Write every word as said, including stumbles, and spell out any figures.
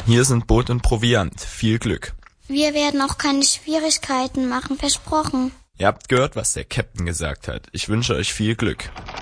Hier sind Boot und Proviant. Viel Glück. Wir werden auch keine Schwierigkeiten machen, versprochen. Ihr habt gehört, was der Captain gesagt hat. Ich wünsche euch viel Glück.